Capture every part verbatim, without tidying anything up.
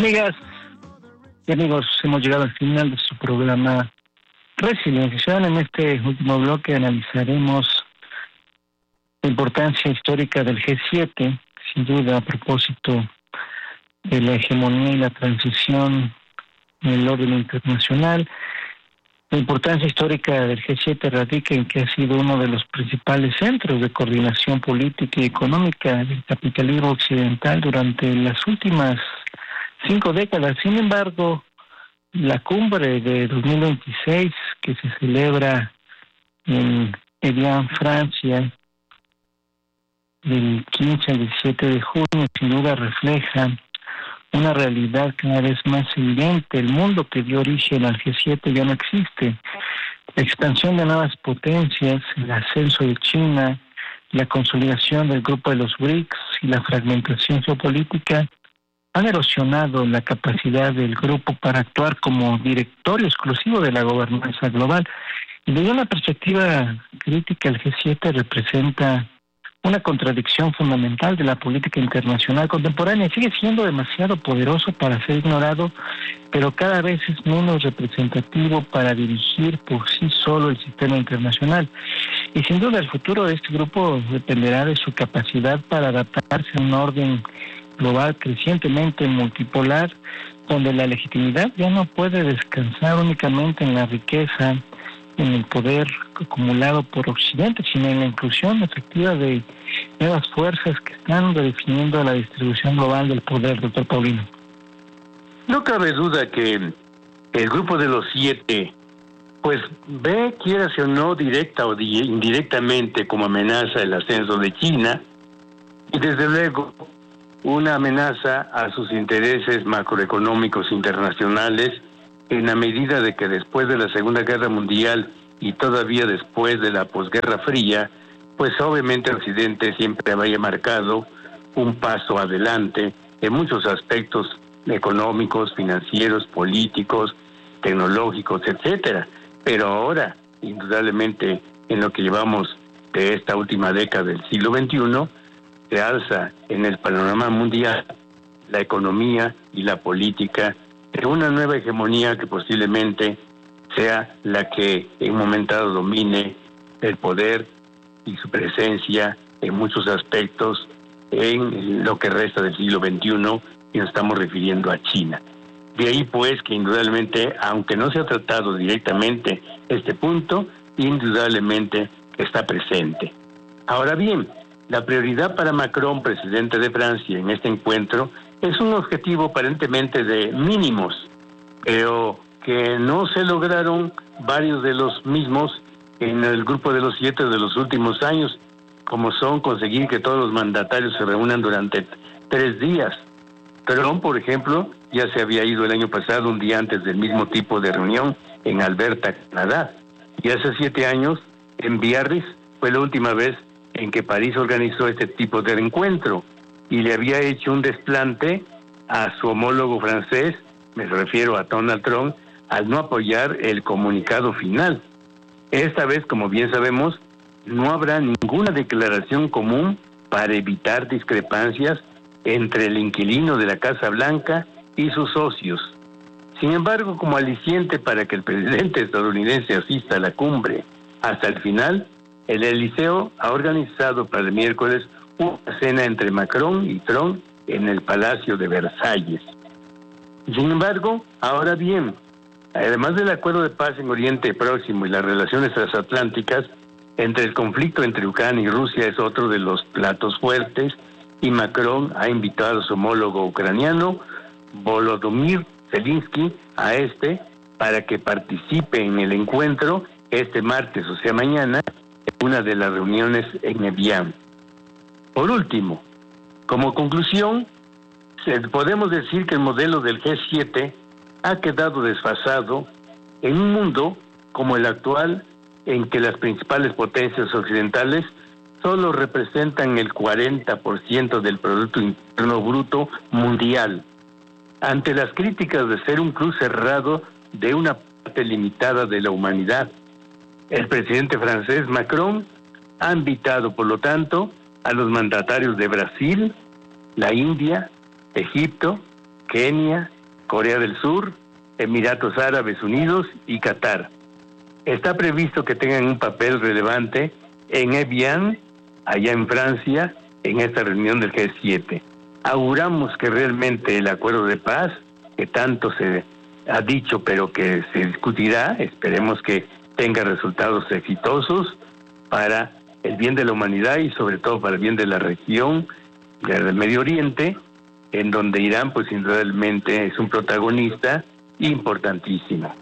Amigas y amigos, hemos llegado al final de su programa Resiliencia. En este último bloque analizaremos la importancia histórica del G siete, sin duda a propósito de la hegemonía y la transición en el orden internacional. La importancia histórica del G siete radica en que ha sido uno de los principales centros de coordinación política y económica del capitalismo occidental durante las últimas cinco décadas. Sin embargo, la cumbre de dos mil veintiséis, que se celebra en Evian, Francia, del quince al diecisiete de junio, sin duda refleja una realidad cada vez más evidente. El mundo que dio origen al G siete ya no existe. La expansión de nuevas potencias, el ascenso de China, la consolidación del grupo de los B R I C S y la fragmentación geopolítica han erosionado la capacidad del grupo para actuar como directorio exclusivo de la gobernanza global. Y desde una perspectiva crítica, el G siete representa una contradicción fundamental de la política internacional contemporánea. Sigue siendo demasiado poderoso para ser ignorado, pero cada vez es menos representativo para dirigir por sí solo el sistema internacional. Y sin duda el futuro de este grupo dependerá de su capacidad para adaptarse a un orden global crecientemente multipolar, donde la legitimidad ya no puede descansar únicamente en la riqueza, en el poder acumulado por Occidente, sino en la inclusión efectiva de nuevas fuerzas que están redefiniendo la distribución global del poder, doctor Paulino. No cabe duda que el grupo de los siete, pues ve, quiera o no, directa o di- indirectamente como amenaza el ascenso de China, y desde luego una amenaza a sus intereses macroeconómicos internacionales, en la medida de que después de la Segunda Guerra Mundial y todavía después de la posguerra fría, pues obviamente Occidente siempre había marcado un paso adelante en muchos aspectos económicos, financieros, políticos, tecnológicos, etcétera. Pero ahora, indudablemente, en lo que llevamos de esta última década del siglo veintiuno, se alza en el panorama mundial la economía y la política de una nueva hegemonía que posiblemente sea la que en un momento dado domine el poder y su presencia en muchos aspectos en lo que resta del siglo veintiuno, y nos estamos refiriendo a China. De ahí pues que indudablemente, aunque no se ha tratado directamente este punto, indudablemente está presente. Ahora bien, la prioridad para Macron, presidente de Francia, en este encuentro, es un objetivo aparentemente de mínimos, pero que no se lograron varios de los mismos en el grupo de los siete de los últimos años, como son conseguir que todos los mandatarios se reúnan durante tres días. Trump, por ejemplo, ya se había ido el año pasado, un día antes del mismo tipo de reunión, en Alberta, Canadá. Y hace siete años, en Biarritz, fue la última vez en que París organizó este tipo de encuentro, y le había hecho un desplante a su homólogo francés, me refiero a Donald Trump, al no apoyar el comunicado final. Esta vez, como bien sabemos, no habrá ninguna declaración común para evitar discrepancias entre el inquilino de la Casa Blanca y sus socios. Sin embargo, como aliciente para que el presidente estadounidense asista a la cumbre hasta el final, el Eliseo ha organizado para el miércoles una cena entre Macron y Trump en el Palacio de Versalles. Sin embargo, ahora bien, además del acuerdo de paz en Oriente Próximo y las relaciones transatlánticas, entre el conflicto entre Ucrania y Rusia es otro de los platos fuertes, y Macron ha invitado a su homólogo ucraniano, Volodymyr Zelensky, a este para que participe en el encuentro este martes, o sea mañana, en una de las reuniones en Evian. Por último, como conclusión, podemos decir que el modelo del G siete ha quedado desfasado en un mundo como el actual, en que las principales potencias occidentales solo representan el cuarenta por ciento del Producto Interno Bruto mundial. Ante las críticas de ser un club cerrado de una parte limitada de la humanidad, el presidente francés Macron ha invitado, por lo tanto, a los mandatarios de Brasil, la India, Egipto, Kenia, Corea del Sur, Emiratos Árabes Unidos y Qatar. Está previsto que tengan un papel relevante en Evian, allá en Francia, en esta reunión del G siete. Auguramos que realmente el acuerdo de paz, que tanto se ha dicho pero que se discutirá, esperemos que tenga resultados exitosos para el bien de la humanidad y sobre todo para el bien de la región del Medio Oriente, en donde Irán pues indudablemente es un protagonista importantísimo.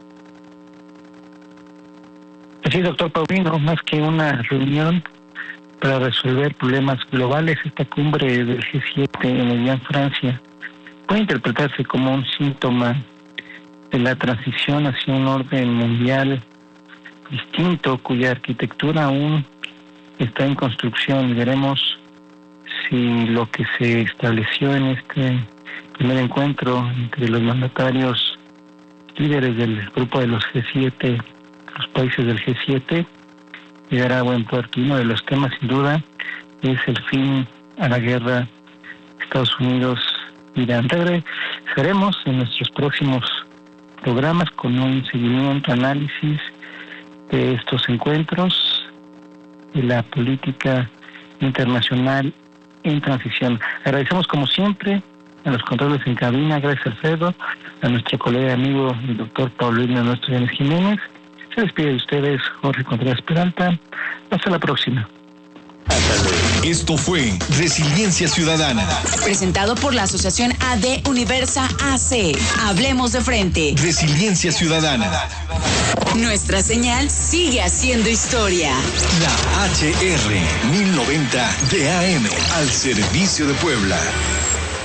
Sí, doctor Paulino, más que una reunión para resolver problemas globales, esta cumbre del G siete en Evian, Francia, puede interpretarse como un síntoma de la transición hacia un orden mundial distinto, cuya arquitectura aún está en construcción. Veremos si lo que se estableció en este primer encuentro entre los mandatarios líderes del grupo de los G siete, los países del G siete, llegará a buen puerto. Uno de los temas, sin duda, es el fin a la guerra Estados Unidos-Irán. Regresaremos en nuestros próximos programas con un seguimiento, análisis de estos encuentros, de la política internacional en transición. Agradecemos como siempre a los controles en cabina, gracias Alfredo, a nuestro colega y amigo el doctor Paulino Nuestro Yanes Jiménez. Se despide de ustedes Jorge Contreras Peralta. Hasta la próxima. Esto fue Resiliencia Ciudadana, presentado por la Asociación A D Universa A C. Hablemos de frente. Resiliencia Ciudadana. Nuestra señal sigue haciendo historia. La H R mil noventa de A M al servicio de Puebla.